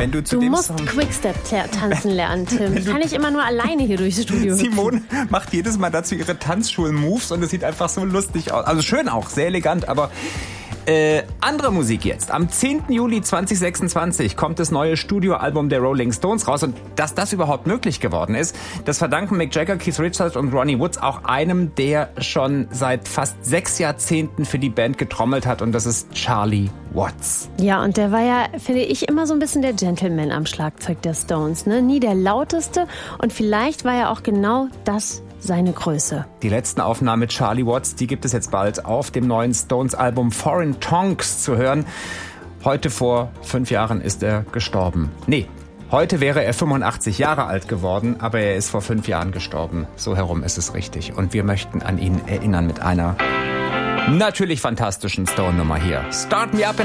Wenn du zu Du dem musst Song... Quickstep tanzen lernen, Tim. Ich kann nicht immer nur alleine hier durchs Studio hüpfen. Simone macht jedes Mal dazu ihre Tanzschulen-Moves und es sieht einfach so lustig aus. Also schön auch, sehr elegant, aber... andere Musik jetzt. Am 10. Juli 2026 kommt das neue Studioalbum der Rolling Stones raus. Und dass das überhaupt möglich geworden ist, das verdanken Mick Jagger, Keith Richards und Ronnie Woods auch einem, der schon seit fast 6 Jahrzehnten für die Band getrommelt hat. Und das ist Charlie Watts. Ja, und der war ja, finde ich, immer so ein bisschen der Gentleman am Schlagzeug der Stones. Ne? Nie der lauteste. Und vielleicht war ja auch genau das seine Größe. Die letzten Aufnahmen mit Charlie Watts, die gibt es jetzt bald auf dem neuen Stones-Album Foreign Tongues zu hören. Heute vor 5 Jahren ist er gestorben. Nee, heute wäre er 85 Jahre alt geworden, aber er ist vor 5 Jahren gestorben. So herum ist es richtig. Und wir möchten an ihn erinnern mit einer natürlich fantastischen Stone-Nummer hier. Start Me Up in